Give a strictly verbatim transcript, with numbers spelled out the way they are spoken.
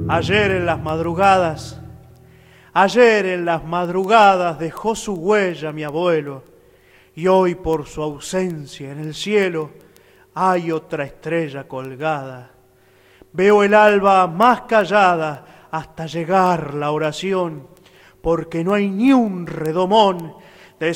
Ayer en las madrugadas, ayer en las madrugadas dejó su huella mi abuelo, y hoy por su ausencia en el cielo hay otra estrella colgada. Veo el alba más callada hasta llegar la oración, porque no hay ni un redomón